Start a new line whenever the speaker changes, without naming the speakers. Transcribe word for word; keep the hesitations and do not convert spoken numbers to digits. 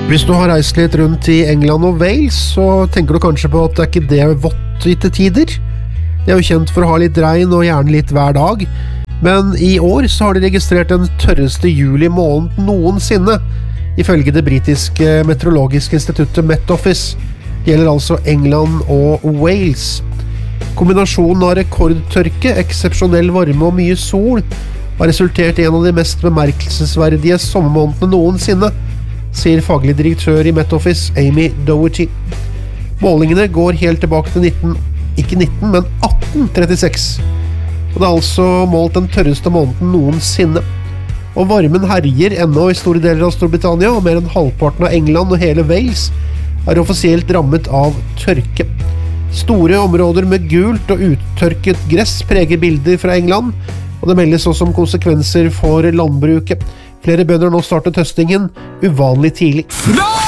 Hvis du har reist litt rundt i England og Wales, så tenker du kanskje på at det er ikke det vått i til tider. Det er jo kjent for å ha litt regn og gjerne litt hver dag. Men i år så har de registrert den tørreste juli måned noensinne, ifølge det britiske meteorologiske instituttet Met Office. Det gjelder altså England og Wales. Kombinasjonen av rekordtørke, eksepsjonell varme og mye sol har resultert i en av de mest bemerkelsesverdige sommermånedene noensinne, sier faglig direktør i Met Office, Amy Doherty. Målingene går helt tilbake til nitten, ikke nitten, men atten trettiseks. Og det er altså målt den tørreste måneden noensinne. Og varmen herjer ennå i store deler av Storbritannia, og mer enn halvparten av England og hele Wales er offisielt rammet av tørke. Store områder med gult og uttørket gress preger bilder fra England, og det meldes også om konsekvenser for landbruket. Flere bønder nå startet høstingen uvanlig tidlig.